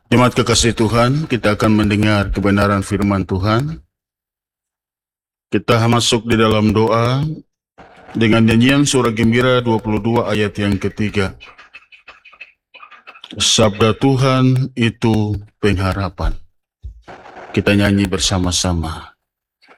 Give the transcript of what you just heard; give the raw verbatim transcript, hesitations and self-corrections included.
Jemaat kekasih Tuhan, kita akan mendengar kebenaran firman Tuhan. Kita masuk di dalam doa dengan nyanyian surah gembira dua puluh dua ayat yang ketiga. Sabda Tuhan itu pengharapan. Kita nyanyi bersama-sama.